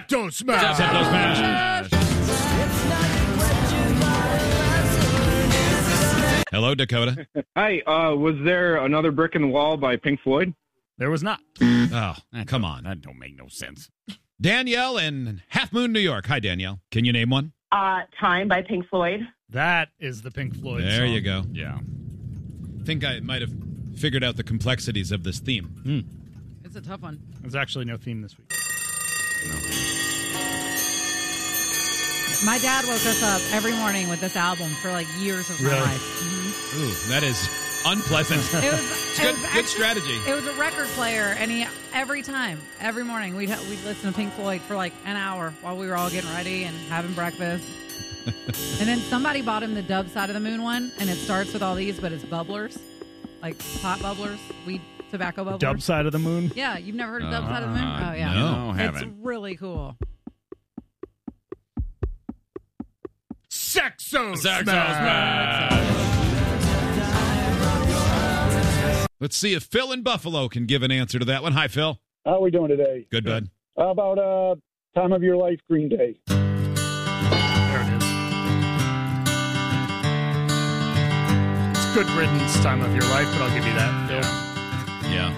Septo Smash. Septo Smash. Hello, Dakota. Hi, was there another Brick in the Wall by Pink Floyd? There was not. Oh, come on. That don't make no sense. Danielle in Half Moon, New York. Hi, Danielle. Can you name one? Time by Pink Floyd. That is the Pink Floyd There song. you go. Yeah. I think I might have figured out the complexities of this theme. It's a tough one. There's actually no theme this week. My dad woke us up every morning with this album for like years of my Really? life. Mhm. Ooh, that is unpleasant. It was Good strategy. It was a record player, and every morning we'd listen to Pink Floyd for like an hour while we were all getting ready and having breakfast. And then somebody bought him the Dub Side of the Moon one, and it starts with all these, but it's bubblers, like pot bubblers, weed tobacco bubblers. Dub Side of the Moon? Yeah, you've never heard of Dub Side of the Moon? Oh yeah, no, it's haven't. really cool. Sexo Sexo Smash. Let's see if Phil in Buffalo can give an answer to that one. Hi, Phil. How are we doing today? Good, bud. How about Time of Your Life, Green Day? There it is. It's good riddance time of your life, but I'll give you that, Phil. Yeah.